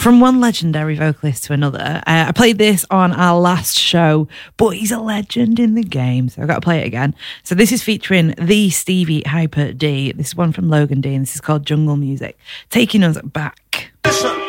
From one legendary vocalist to another. I played this on our last show, but he's a legend in the game, so I've got to play it again. So this is featuring the Stevie Hyper D. This is one from Logan D, and this is called Jungle Music, taking us back. Listen.